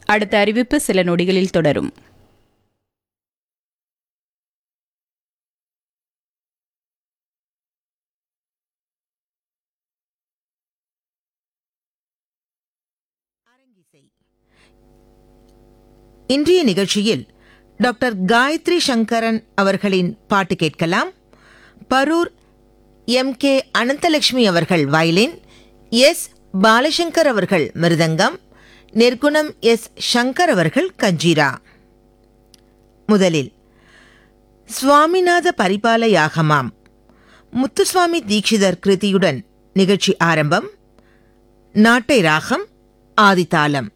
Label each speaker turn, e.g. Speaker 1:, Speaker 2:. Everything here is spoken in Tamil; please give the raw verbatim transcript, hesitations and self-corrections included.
Speaker 1: அடுத்த அறிவிப்பு சில நொடிகளில் தொடரும்.
Speaker 2: இன்றைய நிகழ்ச்சியில் டாக்டர் காயத்ரி சங்கரன் அவர்களின் பாட்டு கேட்கலாம். பரூர் எம் கே அனந்தலட்சுமி அவர்கள் வயலின், எஸ் பாலசங்கர் அவர்கள் மிருதங்கம், நிர்குணம் எஸ் சங்கர் அவர்கள் கஞ்சீரா. முதலில் சுவாமிநாத பரிபால யாகமாம் முத்துசுவாமி தீட்சிதர் கிருதியுடன் நிகழ்ச்சி ஆரம்பம். நாட்டை ராகம் ஆதிதாளம்.